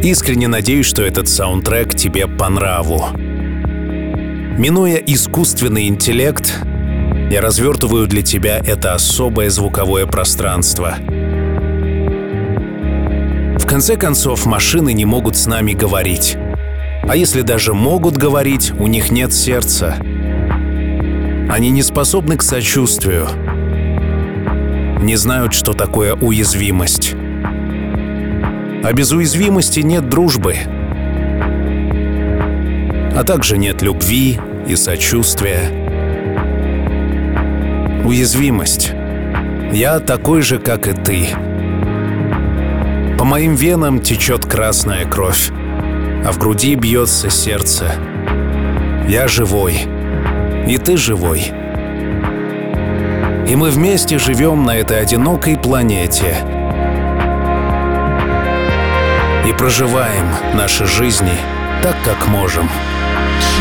Искренне надеюсь, что этот саундтрек тебе по нраву. Минуя искусственный интеллект, я развертываю для тебя это особое звуковое пространство. В конце концов, машины не могут с нами говорить. А если даже могут говорить, у них нет сердца. Они не способны к сочувствию. Не знают, что такое уязвимость. А без уязвимости нет дружбы. А также нет любви и сочувствия. Уязвимость. Я такой же, как и ты. По моим венам течет красная кровь, а в груди бьется сердце. Я живой, и ты живой. И мы вместе живем на этой одинокой планете и проживаем наши жизни так, как можем.